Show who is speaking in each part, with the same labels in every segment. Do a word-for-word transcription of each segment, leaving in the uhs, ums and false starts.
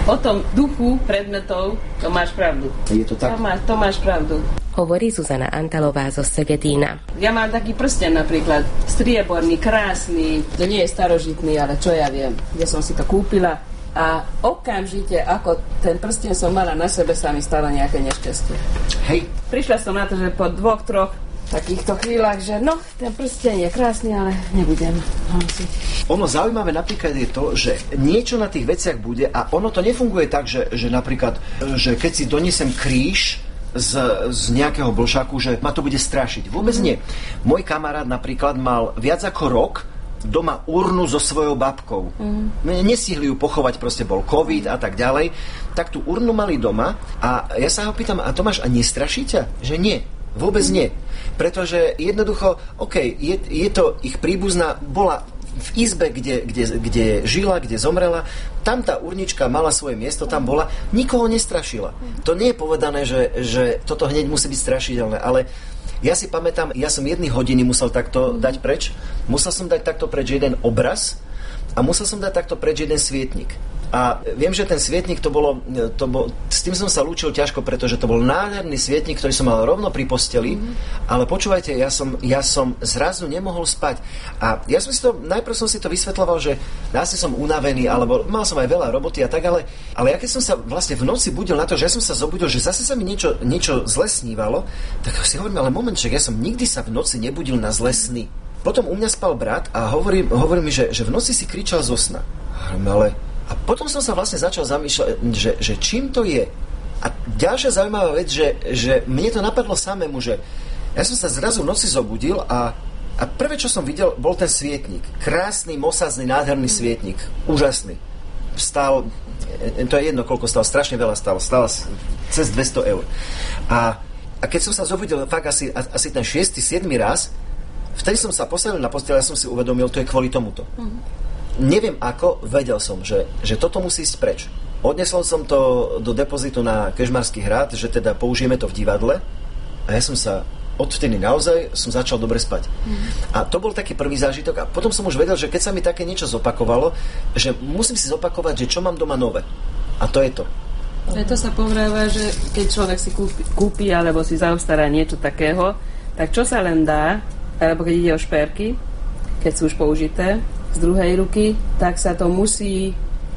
Speaker 1: O tom duchu predmetov, to máš pravdu.
Speaker 2: Je to tak?
Speaker 1: To, má, to máš pravdu.
Speaker 3: Hovorí Zuzana Antalová zo Segedína.
Speaker 1: Ja mám taký prsten napríklad, strieborný, krásny, to nie je starožitný, ale čo ja viem, kde som si to kúpila. A okamžite, ako ten prsten som mala na sebe, sa mi stalo nejaké nešťastie.
Speaker 2: Hej.
Speaker 1: Prišla som na to, že po dvoch, troch takýchto chvíľach, že no, ten prsten je krásny, ale nebudem nosiť.
Speaker 2: Ono zaujímavé napríklad je to, že niečo na tých veciach bude a ono to nefunguje tak, že, že napríklad, že keď si donesem kríž z, z nejakého blšaku, že ma to bude strašiť. Vôbec nie. Môj kamarát napríklad mal viac ako rok doma urnu so svojou babkou. Mm. Nesihli ju pochovať, proste bol covid a tak ďalej. Tak tú urnu mali doma a ja sa ho pýtam, a Tomáš, a nestraší ťa? Že nie. Vôbec mm. nie. Pretože jednoducho, OK, je, je to ich príbuzná, bola v izbe, kde, kde, kde žila, kde zomrela, tam tá urnička mala svoje miesto, tam bola, nikoho nestrašila. To nie je povedané, že, že toto hneď musí byť strašidelné, ale ja si pamätám, ja som jedny hodiny musel takto dať preč, musel som dať takto preč jeden obraz a musel som dať takto preč jeden svietnik. A viem, že ten svietnik to bolo, to bol, s tým som sa lúčil ťažko, pretože to bol nádherný svietnik, ktorý som mal rovno pri posteli, mm. ale počúvajte, ja som, ja som zrazu nemohol spať. A ja som si to, najprv som si to vysvetľoval, že asi som unavený, alebo mal som aj veľa roboty a tak, ale, ale ja keď som sa vlastne v noci budil na to, že ja som sa zobudil, že zase sa mi niečo, niečo zle snívalo, tak si hovorím, ale momentček, ja som nikdy sa v noci nebudil na zlé sny. Potom u mňa spal brat a hovorí, hovorí mi, že, že v noci si kričal zo sna. Ale a potom som sa vlastne začal zamýšľať, že, že čím to je. A ďalšia zaujímavá vec, že, že mne to napadlo samému, že ja som sa zrazu v noci zobudil a, a prvé, čo som videl, bol ten svietnik. Krásny, mosazný, nádherný svietnik. Úžasný. Stál, to je jedno, koľko stál, strašne veľa stál. Stál cez dvesto eur. A, a keď som sa zobudil fakt asi, asi ten šiesty, siedmy raz, vtedy som sa posadil na posteľ a som si uvedomil, to je kvôli tomuto. Mm-hmm. Neviem ako, vedel som, že, že toto musí ísť preč. Odnesol som to do depozitu na Kežmarský hrad, že teda použijeme to v divadle a ja som sa odvtedy naozaj som začal dobre spať. Mm. A to bol taký prvý zážitok a potom som už vedel, že keď sa mi také niečo zopakovalo, že musím si zopakovať, že čo mám doma nové. A to je to.
Speaker 1: Preto sa povráva, že keď človek si kúpi, kúpi alebo si zaobstará niečo takého, tak čo sa len dá, alebo keď ide o šperky, keď sú už použité z druhej ruky, tak sa to musí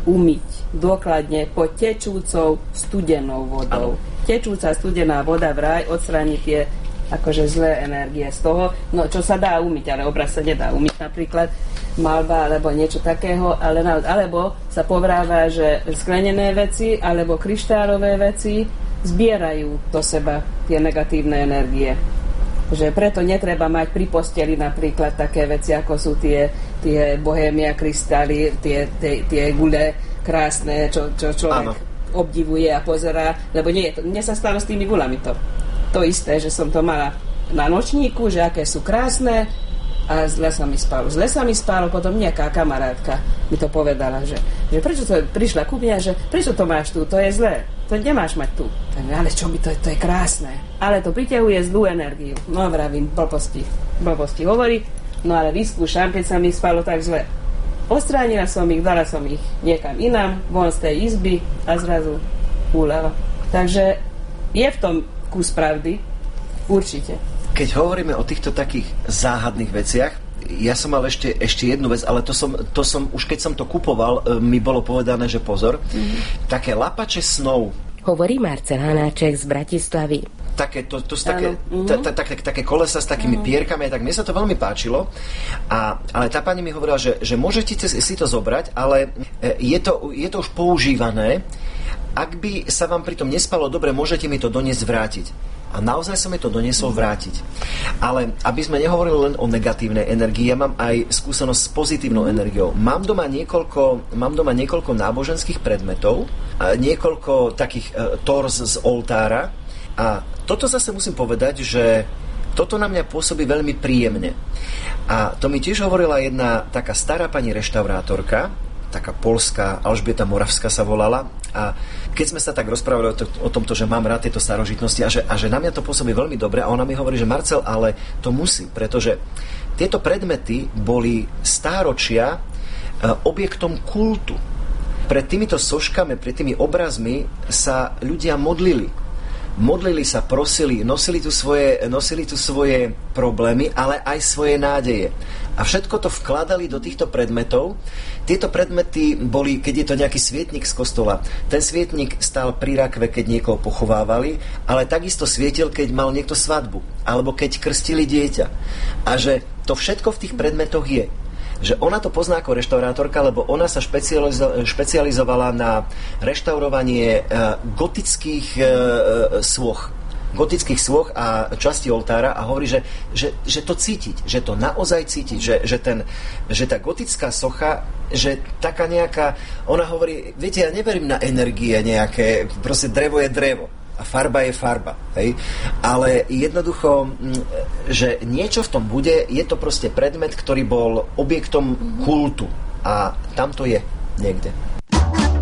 Speaker 1: umyť dôkladne pod tečúcou studenou vodou. Ano. Tečúca studená voda vraj odstráni tie akože zlé energie z toho, no čo sa dá umyť, ale obraz sa nedá umyť, napríklad malba alebo niečo takého, ale, alebo sa povráva, že sklenené veci alebo kryštálové veci zbierajú do seba tie negatívne energie. Že preto netreba mať pri posteli napríklad také veci, ako sú tie, tie bohémia kristály, tie, tie, tie gule krásne, čo, čo človek Áno. obdivuje a pozerá, lebo nie je to, mne sa stalo s tými gulami to. To isté, že som to mala na nočníku, že aké sú krásne a zle sa mi spalo. Zle sa mi spalo, potom nejaká kamarátka mi to povedala, že, že prečo to prišla ku mne, že prečo to máš tu, to je zlé. To nemáš mať tu. Ale čo by to, to je krásne. Ale to priťahuje zlú energiu. No vravím, blbosti. Blbosti hovorí, no ale vyskúšam, keď sa mi spalo tak zle. Odstránila som ich, dala som ich niekam inám, von z tej izby a zrazu úľava. Takže je v tom kus pravdy, určite.
Speaker 2: Keď hovoríme o týchto takých záhadných veciach, ja som mal ešte, ešte jednu vec, ale to som, to som, už keď som to kupoval, mi bolo povedané, že pozor, mm-hmm. také lapače snov.
Speaker 3: Hovorí Marcel Hanáček z Bratislavy.
Speaker 2: Také, to, to také, mm-hmm. ta, ta, ta, také kolesa s takými mm-hmm. pierkami, tak mne sa to veľmi páčilo. A, ale tá pani mi hovorila, že, že môžete si to zobrať, ale je to, je to už používané. Ak by sa vám pritom nespalo dobre, môžete mi to doniesť vrátiť. A naozaj som mi to doniesol vrátiť. Ale aby sme nehovorili len o negatívnej energii, ja mám aj skúsenosť s pozitívnou energiou. Mám doma niekoľko, mám doma niekoľko náboženských predmetov, niekoľko takých uh, tors z oltára a toto zase musím povedať, že toto na mňa pôsobí veľmi príjemne. A to mi tiež hovorila jedna taká stará pani reštaurátorka, taká poľská, Alžbieta Moravská sa volala, a keď sme sa tak rozprávali o, to, o tomto, že mám rád tieto starožitnosti a že, a že na mňa to pôsobí veľmi dobre a ona mi hovorí, že Marcel, ale to musí, pretože tieto predmety boli stáročia e, objektom kultu. pred týmito soškami, pred tými obrazmi sa ľudia modlili. Modlili sa, prosili, nosili tu svoje, nosili tu svoje problémy, ale aj svoje nádeje. A všetko to vkladali do týchto predmetov. Tieto predmety boli, keď je to nejaký svietnik z kostola, ten svietnik stál pri rakve, keď niekoho pochovávali, ale takisto svietil, keď mal niekto svadbu, alebo keď krstili dieťa. A že to všetko v tých predmetoch je. Že ona to pozná ako reštaurátorka, lebo ona sa špecializo- špecializovala na reštaurovanie e, gotických e, sôch. gotických sôch a časti oltára a hovorí, že, že, že to cítiť, že to naozaj cítiť, že, že, ten, že tá gotická socha, že taká nejaká, ona hovorí, viete, ja neverím na energie nejaké, proste drevo je drevo. A farba je farba. Hej? Ale jednoducho, že niečo v tom bude, je to proste predmet, ktorý bol objektom kultu. A tam to je niekde.